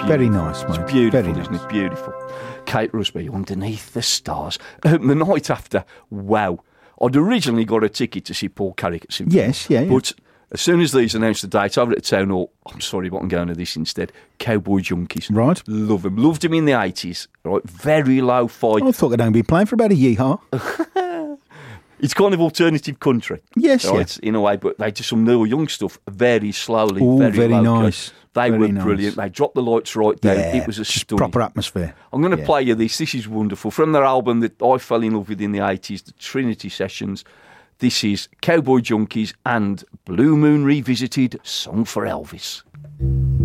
Very nice, mate. It's beautiful, Very isn't nice. it? Beautiful. Kate Rusby, Underneath the Stars. The night after, wow. I'd originally got a ticket to see Paul Carrick at Symphony. Yes, yeah. But as soon as these announced the date over at the Town Hall, I'm sorry, but I'm going to this instead. Cowboy Junkies. Right. Love him. Loved him in the 80s. Right. Very low fi. I thought they'd only been playing for about a yeehaw. It's kind of alternative country. Yes, right, in a way, but they do some Neil Young stuff very slowly, Oh, very very low-key. nice. They Very were nice. brilliant. They dropped the lights right down. Yeah, It was a just stunning. proper atmosphere. I'm going to Yeah. play you this. This is wonderful. From their album that I fell in love with in the 80s, the Trinity Sessions. This is Cowboy Junkies and Blue Moon Revisited, Song for Elvis.